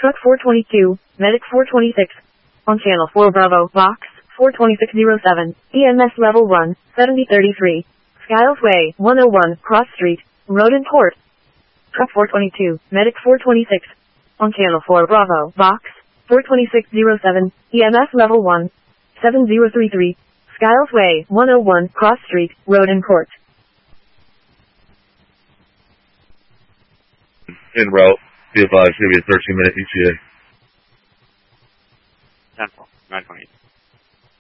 Truck 422, Medic 426. On Channel 4 Bravo, Box 42607, EMS Level 1, 7033. Skiles Way, 101, Cross Street, Roden Court. Truck 422, Medic 426. On Channel 4 Bravo, Box 42607, EMS Level 1, 7033. Skiles Way, 101, Cross Street, Roden Court. En route. Be advised, maybe a 13-minute ETA.